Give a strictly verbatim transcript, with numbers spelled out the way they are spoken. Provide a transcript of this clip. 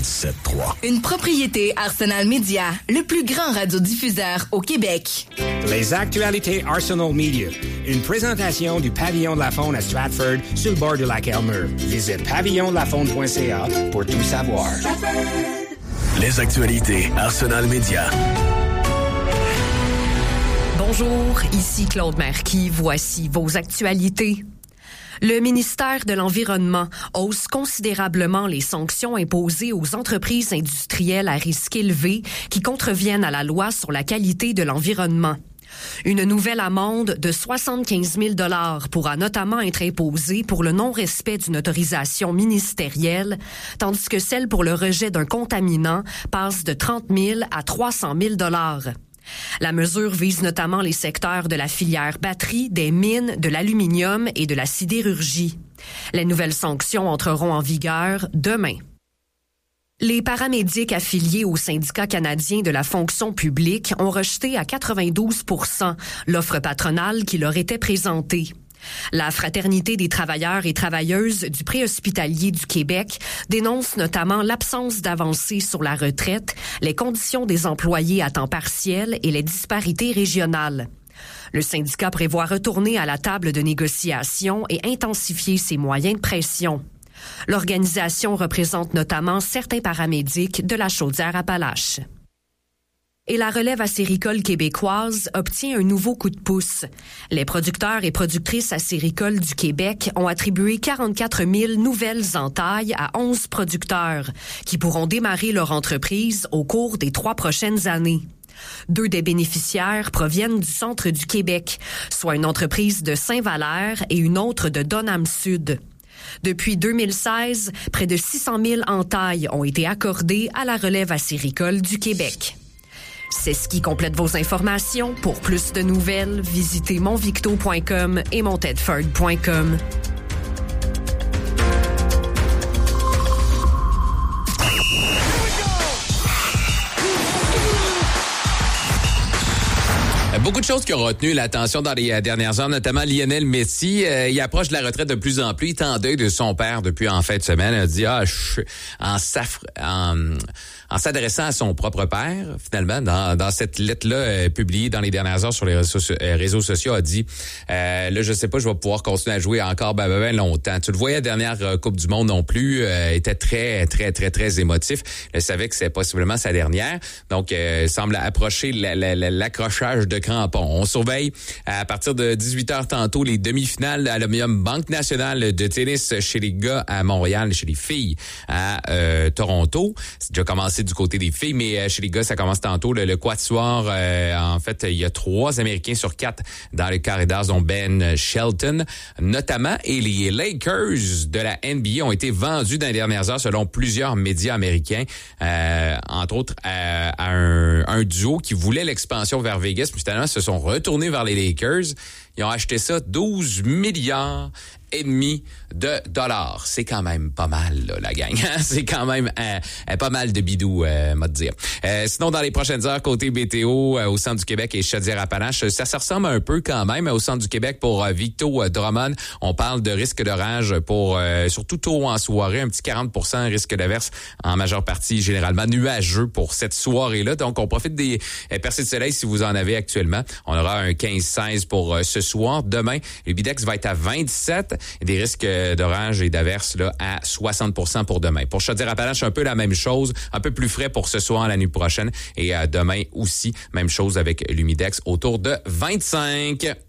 quatre-vingt-dix-sept trois. Une propriété Arsenal Media, le plus grand radiodiffuseur au Québec. Les actualités Arsenal Media. Une présentation du Pavillon de la Faune à Stratford, sur le bord du lac Elmer. Visite pavillon de la faune point c a pour tout savoir. Les actualités Arsenal Media. Bonjour, ici Claude Marquis. Voici vos actualités. Le ministère de l'Environnement hausse considérablement les sanctions imposées aux entreprises industrielles à risque élevé qui contreviennent à la loi sur la qualité de l'environnement. Une nouvelle amende de soixante-quinze mille dollars pourra notamment être imposée pour le non-respect d'une autorisation ministérielle, tandis que celle pour le rejet d'un contaminant passe de trente mille à trois cent mille dollars. La mesure vise notamment les secteurs de la filière batterie, des mines, de l'aluminium et de la sidérurgie. Les nouvelles sanctions entreront en vigueur demain. Les paramédics affiliés au syndicat canadien de la fonction publique ont rejeté à quatre-vingt-douze pour cent l'offre patronale qui leur était présentée. La Fraternité des travailleurs et travailleuses du préhospitalier du Québec dénonce notamment l'absence d'avancées sur la retraite, les conditions des employés à temps partiel et les disparités régionales. Le syndicat prévoit retourner à la table de négociation et intensifier ses moyens de pression. L'organisation représente notamment certains paramédics de la Chaudière-Appalaches. Et la relève acéricole québécoise obtient un nouveau coup de pouce. Les producteurs et productrices acéricoles du Québec ont attribué quarante-quatre mille nouvelles entailles à onze producteurs qui pourront démarrer leur entreprise au cours des trois prochaines années. Deux des bénéficiaires proviennent du centre du Québec, soit une entreprise de Saint-Valère et une autre de Donham-Sud. Depuis deux mille seize, près de six cent mille entailles ont été accordées à la relève acéricole du Québec. C'est ce qui complète vos informations. Pour plus de nouvelles, visitez monvicto point com et montedford point com. Beaucoup de choses qui ont retenu l'attention dans les dernières heures, notamment Lionel Messi. Euh, il approche de la retraite de plus en plus. Il est en deuil de son père depuis en fin de semaine. Il a dit, ah, je, en, saf, en, en s'adressant à son propre père, finalement, dans, dans cette lettre-là euh, publiée dans les dernières heures sur les réseaux, euh, réseaux sociaux, a dit, euh, là, je sais pas, je vais pouvoir continuer à jouer encore ben, ben, ben longtemps. Tu le voyais, la dernière euh, Coupe du Monde non plus, euh, était très, très, très, très émotif. Il savait que c'est possiblement sa dernière. Donc, euh, il semble approcher la, la, la, l'accrochage de crampons. On surveille à partir de dix-huit heures tantôt les demi-finales à l'Omnium Banque Nationale de tennis chez les gars à Montréal, chez les filles à euh, Toronto. C'est déjà commencé du côté des filles, mais euh, chez les gars, ça commence tantôt. Le, le quatuor, euh, en fait, il y a trois Américains sur quatre dans le carré d'as, dont Ben Shelton, notamment. Et les Lakers de la N B A ont été vendus dans les dernières heures selon plusieurs médias américains, euh, entre autres à, à un, un duo qui voulait l'expansion vers Vegas, puis finalement se sont retournés vers les Lakers. Ils ont acheté ça douze milliards et demi de dollars. C'est quand même pas mal, là, la gang. C'est quand même euh, pas mal de bidou, euh, m'a dire. Euh, sinon, dans les prochaines heures, côté B T O, euh, au centre du Québec et Chaudière-Appalaches, ça se ressemble un peu quand même au centre du Québec pour euh, Victo euh, Drummond. On parle de risque d'orage pour, euh, surtout tôt en soirée, un petit quarante pour cent risque d'averse en majeure partie, généralement nuageux pour cette soirée-là. Donc, on profite des euh, percées de soleil si vous en avez actuellement. On aura un quinze seize pour euh, ce soir. Demain, le Bidex va être à vingt-sept. Et des risques d'orage et d'averse là à soixante pour cent pour demain. Pour Chaudière-Appalaches, un peu la même chose, un peu plus frais pour ce soir, la nuit prochaine. Et euh, demain aussi, même chose avec l'humidex autour de vingt-cinq.